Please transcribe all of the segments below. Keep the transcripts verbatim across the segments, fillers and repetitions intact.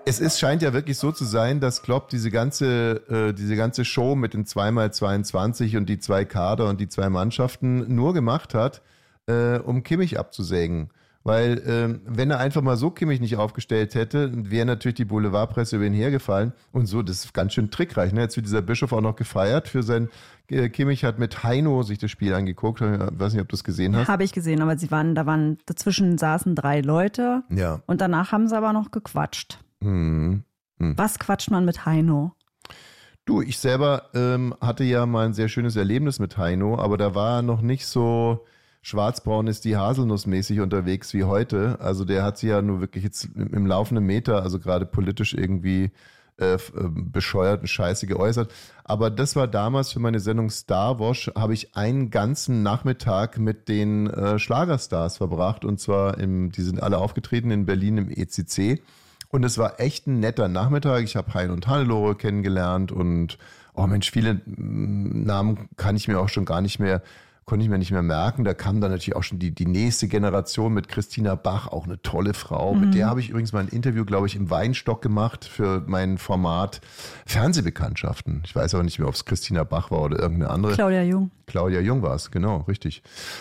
Es ist, scheint ja wirklich so zu sein, dass Klopp diese ganze, äh, diese ganze Show mit den zwei mal zweiundzwanzig und die zwei Kader und die zwei Mannschaften nur gemacht hat, äh, um Kimmich abzusägen. Weil äh, wenn er einfach mal so Kimmich nicht aufgestellt hätte, wäre natürlich die Boulevardpresse über ihn hergefallen. Und so, das ist ganz schön trickreich. Ne? Jetzt wird dieser Bischof auch noch gefeiert für sein, äh, Kimmich hat mit Heino sich das Spiel angeguckt. Ich weiß nicht, ob du es gesehen hast. Habe ich gesehen, aber sie waren, da waren, dazwischen saßen drei Leute. Ja. Und danach haben sie aber noch gequatscht. Hm. Hm. Was quatscht man mit Heino? Du, ich selber ähm, hatte ja mal ein sehr schönes Erlebnis mit Heino, aber da war er noch nicht so schwarzbraun ist die Haselnussmäßig unterwegs wie heute. Also der hat sich ja nur wirklich jetzt im laufenden Meter, also gerade politisch irgendwie äh, bescheuert und scheiße geäußert. Aber das war damals für meine Sendung Star Wash, habe ich einen ganzen Nachmittag mit den äh, Schlagerstars verbracht. Und zwar, im, die sind alle aufgetreten in Berlin im E C C. Und es war echt ein netter Nachmittag. Ich habe Hein und Hannelore kennengelernt und, oh Mensch, viele Namen kann ich mir auch schon gar nicht mehr konnte ich mir nicht mehr merken. Da kam dann natürlich auch schon die, die nächste Generation mit Christina Bach, auch eine tolle Frau. Mhm. Mit der habe ich übrigens mal ein Interview, glaube ich, im Weinstock gemacht für mein Format Fernsehbekanntschaften. Ich weiß aber nicht mehr, ob es Christina Bach war oder irgendeine andere. Claudia Jung. Claudia Jung war es, genau, richtig.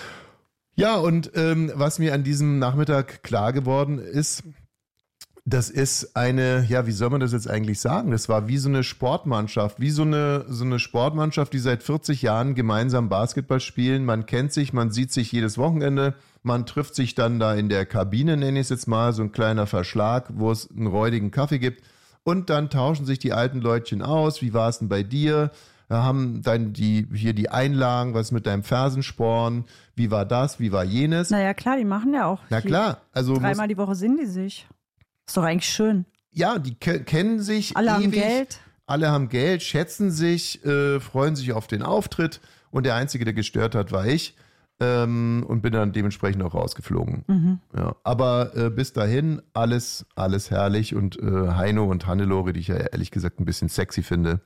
Ja, und ähm, was mir an diesem Nachmittag klar geworden ist, das ist eine, ja, wie soll man das jetzt eigentlich sagen? Das war wie so eine Sportmannschaft, wie so eine, so eine Sportmannschaft, die seit vierzig Jahren gemeinsam Basketball spielen. Man kennt sich, man sieht sich jedes Wochenende, man trifft sich dann da in der Kabine, nenne ich es jetzt mal, so ein kleiner Verschlag, wo es einen räudigen Kaffee gibt. Und dann tauschen sich die alten Leutchen aus. Wie war es denn bei dir? Wir haben dann die, hier die Einlagen, was mit deinem Fersensporn? Wie war das? Wie war jenes? Naja, klar, die machen ja auch. Na klar. Also dreimal die Woche sehen die sich. Ist doch eigentlich schön. Ja, die ke- kennen sich Alle ewig. haben Geld. Alle haben Geld, schätzen sich, äh, freuen sich auf den Auftritt. Und der Einzige, der gestört hat, war ich. Ähm, und bin dann dementsprechend auch rausgeflogen. Mhm. Ja, aber äh, bis dahin alles, alles herrlich. Und äh, Heino und Hannelore, die ich ja ehrlich gesagt ein bisschen sexy finde.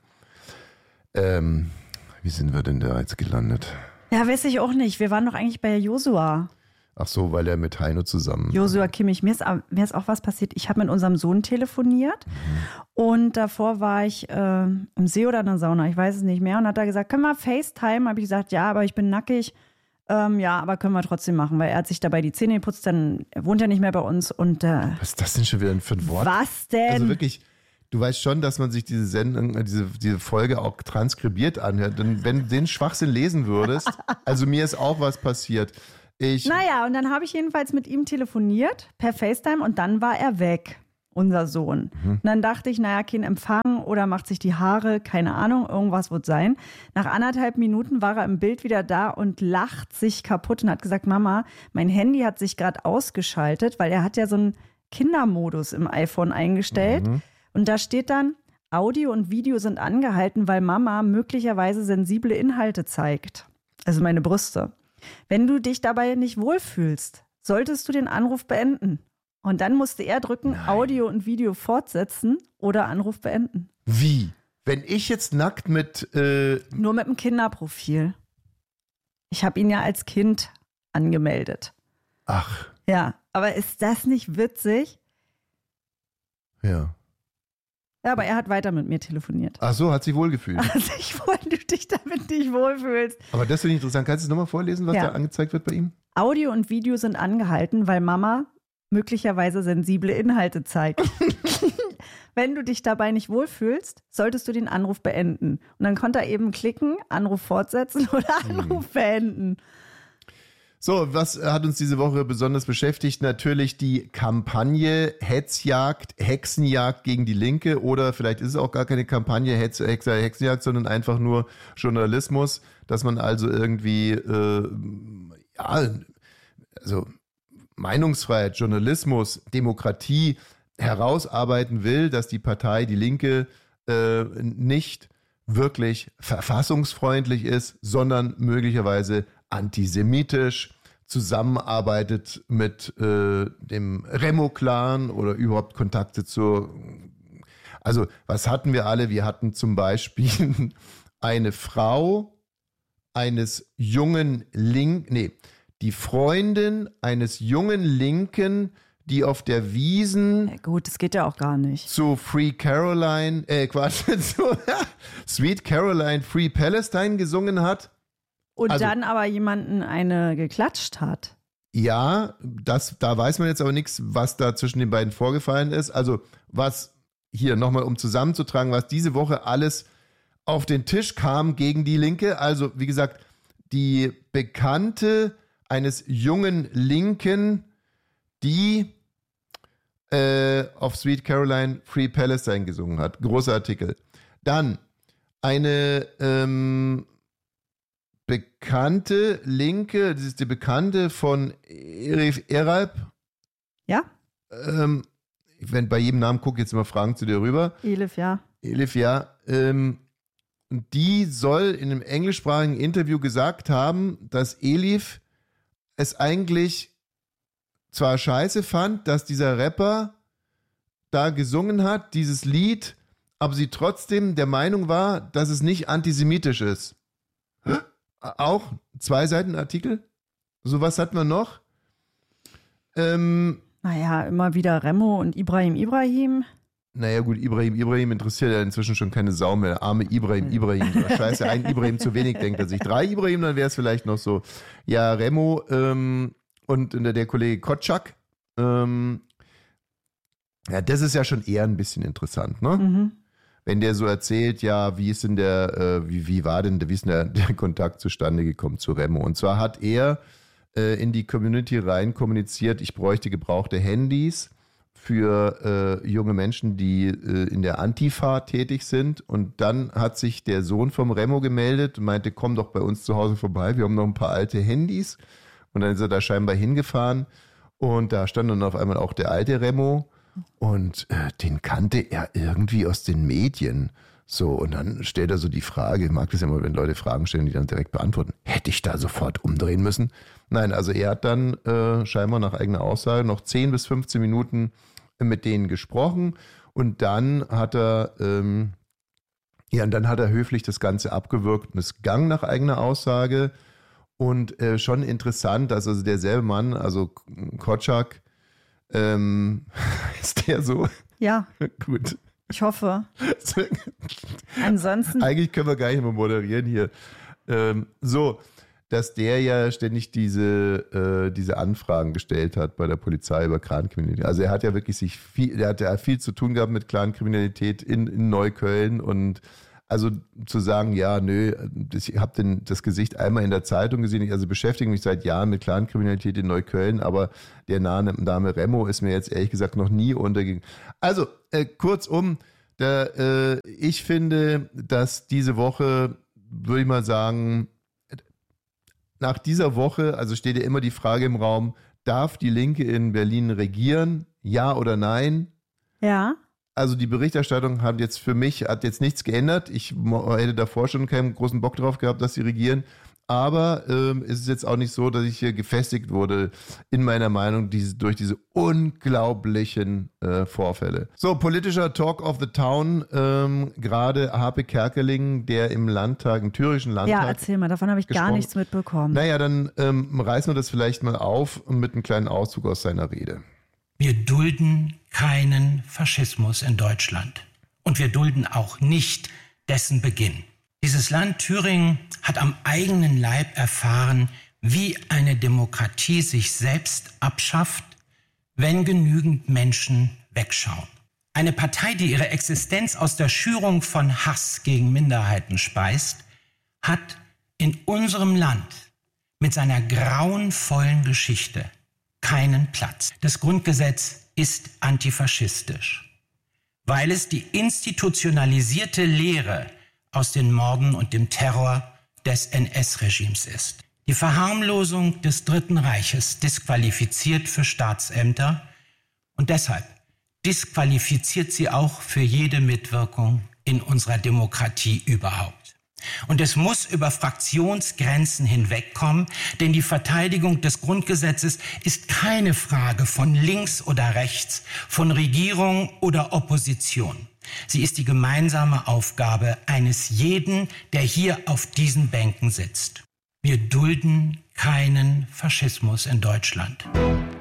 Ähm, wie sind wir denn da jetzt gelandet? Ja, weiß ich auch nicht. Wir waren doch eigentlich bei Josua. Ach so, weil er mit Heino zusammen... Josua Kimmich. Mir ist, mir ist auch was passiert. Ich habe mit unserem Sohn telefoniert mhm. und davor war ich äh, im See oder in der Sauna, ich weiß es nicht mehr. Und hat er gesagt, können wir FaceTime? Habe ich gesagt, ja, aber ich bin nackig. Ähm, ja, aber können wir trotzdem machen, weil er hat sich dabei die Zähne geputzt, dann er wohnt ja nicht mehr bei uns. Und äh, was ist das denn schon wieder für ein Wort? Was denn? Also wirklich... Du weißt schon, dass man sich diese Sendung, diese, diese Folge auch transkribiert anhört. Denn wenn du den Schwachsinn lesen würdest, also mir ist auch was passiert. Ich naja, und dann habe ich jedenfalls mit ihm telefoniert per FaceTime und dann war er weg, unser Sohn. Mhm. Und dann dachte ich, naja, kein Empfang oder macht sich die Haare, keine Ahnung, irgendwas wird sein. Nach anderthalb Minuten war er im Bild wieder da und lacht sich kaputt und hat gesagt, Mama, mein Handy hat sich gerade ausgeschaltet, weil er hat ja so einen Kindermodus im iPhone eingestellt. Mhm. Und da steht dann, Audio und Video sind angehalten, weil Mama möglicherweise sensible Inhalte zeigt. Also meine Brüste. Wenn du dich dabei nicht wohlfühlst, solltest du den Anruf beenden. Und dann musste er drücken, Nein. Audio und Video fortsetzen oder Anruf beenden. Wie? Wenn ich jetzt nackt mit... Äh Nur mit einem Kinderprofil. Ich habe ihn ja als Kind angemeldet. Ach. Ja, aber ist das nicht witzig? Ja. Ja, aber er hat weiter mit mir telefoniert. Ach so, hat sich wohlgefühlt. Also ich wollte, du dich damit nicht wohlfühlst. Aber das finde ich interessant. Kannst du es nochmal vorlesen, was ja. da angezeigt wird bei ihm? Audio und Video sind angehalten, weil Mama möglicherweise sensible Inhalte zeigt. Wenn du dich dabei nicht wohlfühlst, solltest du den Anruf beenden. Und dann konnte er eben klicken, Anruf fortsetzen oder Anruf hm. beenden. So, was hat uns diese Woche besonders beschäftigt? Natürlich die Kampagne Hetzjagd, Hexenjagd gegen die Linke oder vielleicht ist es auch gar keine Kampagne Hetz, Hexer, Hexenjagd, sondern einfach nur Journalismus, dass man also irgendwie, äh, ja, also Meinungsfreiheit, Journalismus, Demokratie herausarbeiten will, dass die Partei Die Linke äh, nicht wirklich verfassungsfreundlich ist, sondern möglicherweise antisemitisch, zusammenarbeitet mit äh, dem Remo-Clan oder überhaupt Kontakte zur... Also, was hatten wir alle? Wir hatten zum Beispiel eine Frau eines jungen Link... Nee, die Freundin eines jungen Linken, die auf der Wiesn Ja, gut, das geht ja auch gar nicht. zu Free Caroline, äh Quatsch, zu Sweet Caroline Free Palestine gesungen hat. Und Also- dann aber jemanden eine geklatscht hat. Ja, das, da weiß man jetzt aber nichts, was da zwischen den beiden vorgefallen ist. Also was hier nochmal, um zusammenzutragen, was diese Woche alles auf den Tisch kam gegen die Linke. Also wie gesagt, die Bekannte eines jungen Linken, die äh, auf Sweet Caroline Free Palestine gesungen hat. Großer Artikel. Dann eine ähm, bekannte Linke, das ist die Bekannte von Elif Eralp. Ja? Ähm, wenn bei jedem Namen gucke, jetzt immer Fragen zu dir rüber. Elif, ja. Elif, ja. Ähm, die soll in einem englischsprachigen Interview gesagt haben, dass Elif es eigentlich zwar scheiße fand, dass dieser Rapper da gesungen hat, dieses Lied, aber sie trotzdem der Meinung war, dass es nicht antisemitisch ist. Auch zwei Seiten Artikel. So was hatten wir noch. Ähm, Naja, immer wieder Remo und Ibrahim Ibrahim. naja gut, Ibrahim Ibrahim interessiert ja inzwischen schon keine Sau mehr. Arme Ibrahim Ibrahim. Scheiße, ein Ibrahim zu wenig, denkt er sich. Drei Ibrahim, dann wäre es vielleicht noch so. Ja, Remo ähm, und der Kollege Kotschak. Ähm, ja, das ist ja schon eher ein bisschen interessant, ne? Mhm. Wenn der so erzählt, ja, wie ist denn der, äh, wie, wie war denn, wie ist denn der, der Kontakt zustande gekommen zu Remo? Und zwar hat er äh, in die Community rein kommuniziert, ich bräuchte gebrauchte Handys für äh, junge Menschen, die äh, in der Antifa tätig sind. Und dann hat sich der Sohn vom Remo gemeldet und meinte, komm doch bei uns zu Hause vorbei, wir haben noch ein paar alte Handys. Und dann ist er da scheinbar hingefahren und da stand dann auf einmal auch der alte Remo. Und äh, den kannte er irgendwie aus den Medien. So, und dann stellt er so die Frage, ich mag das ja immer, wenn Leute Fragen stellen, die dann direkt beantworten. Hätte ich da sofort umdrehen müssen? Nein, also er hat dann äh, scheinbar nach eigener Aussage noch zehn bis fünfzehn Minuten mit denen gesprochen. Und dann hat er, ähm, ja, und dann hat er höflich das Ganze abgewürgt und es gang nach eigener Aussage. Und äh, schon interessant, dass also derselbe Mann, also Kotschak, Ähm, ist der so? Ja, Gut. ich hoffe. Ansonsten. Eigentlich können wir gar nicht mehr moderieren hier. Ähm, so, dass der ja ständig diese, äh, diese Anfragen gestellt hat bei der Polizei über Clankriminalität. Also er hat ja wirklich sich viel, der hat ja viel zu tun gehabt mit Clankriminalität in, in Neukölln und also zu sagen, ja, nö, ich habe das Gesicht einmal in der Zeitung gesehen, ich also beschäftige mich seit Jahren mit Clankriminalität in Neukölln, aber der Name Remo ist mir jetzt ehrlich gesagt noch nie untergegangen. Also, äh, kurzum, der, äh, ich finde, dass diese Woche, würde ich mal sagen, nach dieser Woche, also steht ja immer die Frage im Raum, darf die Linke in Berlin regieren? Ja oder nein? Ja. Also die Berichterstattung hat jetzt für mich, hat jetzt nichts geändert. Ich hätte davor schon keinen großen Bock drauf gehabt, dass sie regieren. Aber ähm, es ist jetzt auch nicht so, dass ich hier gefestigt wurde in meiner Meinung diese, durch diese unglaublichen äh, Vorfälle. So, politischer Talk of the Town. Ähm, gerade Harpe Kerkeling, der im Landtag, im thürischen Landtag. Ja, erzähl mal, davon habe ich gar gesprochen. nichts mitbekommen. Naja, dann ähm, reißen wir das vielleicht mal auf mit einem kleinen Auszug aus seiner Rede. Wir dulden keinen Faschismus in Deutschland. Und wir dulden auch nicht dessen Beginn. Dieses Land Thüringen hat am eigenen Leib erfahren, wie eine Demokratie sich selbst abschafft, wenn genügend Menschen wegschauen. Eine Partei, die ihre Existenz aus der Schürung von Hass gegen Minderheiten speist, hat in unserem Land mit seiner grauenvollen Geschichte keinen Platz. Das Grundgesetz ist antifaschistisch, weil es die institutionalisierte Lehre aus den Morden und dem Terror des N S-Regimes ist. Die Verharmlosung des Dritten Reiches disqualifiziert für Staatsämter und deshalb disqualifiziert sie auch für jede Mitwirkung in unserer Demokratie überhaupt. Und es muss über Fraktionsgrenzen hinwegkommen, denn die Verteidigung des Grundgesetzes ist keine Frage von links oder rechts, von Regierung oder Opposition. Sie ist die gemeinsame Aufgabe eines jeden, der hier auf diesen Bänken sitzt. Wir dulden keinen Faschismus in Deutschland.